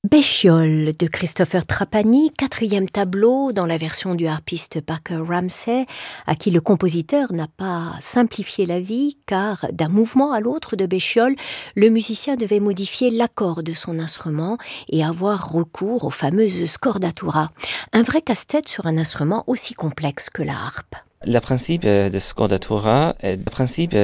Béchiol de Christopher Trapani, quatrième tableau dans la version du harpiste Parker Ramsey, à qui le compositeur n'a pas simplifié la vie, car d'un mouvement à l'autre de Béchiol, le musicien devait modifier l'accord de son instrument et avoir recours aux fameuses scordatura. Un vrai casse-tête sur un instrument aussi complexe que la harpe. Le principe de scordatura est le principe